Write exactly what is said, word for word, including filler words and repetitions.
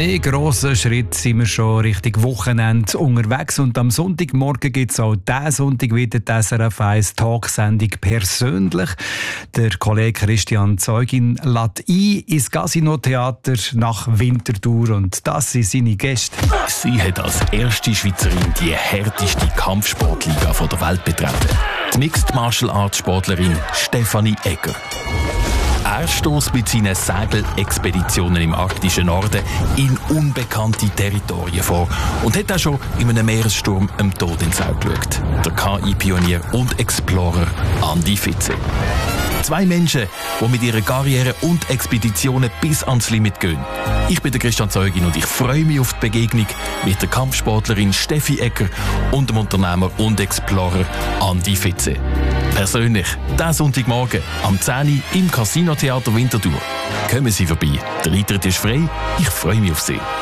In grossen Schritt sind wir schon Richtung Wochenende unterwegs und am Sonntagmorgen gibt es auch diesen Sonntag wieder die S R F eins Talksendung «Persönlich». Der Kollege Christian Zeugin lädt ein ins Casino-Theater nach Winterthur und das sind seine Gäste. Sie hat als erste Schweizerin die härteste Kampfsportliga der Welt betreten. Die Mixed Martial Arts Sportlerin Stefanie Egger. Er stößt mit seinen Segelexpeditionen im arktischen Norden in unbekannte Territorien vor und hat auch schon in einem Meeressturm dem Tod ins Auge geschaut. Der K I-Pionier und Explorer Andi Fitze. Zwei Menschen, die mit ihrer Karriere und Expeditionen bis ans Limit gehen. Ich bin der Christian Zeugin und ich freue mich auf die Begegnung mit der Kampfsportlerin Steffi Egger und dem Unternehmer und Explorer Andi Fitze. Persönlich, diesen Sonntagmorgen am zehn Uhr im Casino-Theater Winterthur. Kommen Sie vorbei, der Eintritt ist frei, ich freue mich auf Sie.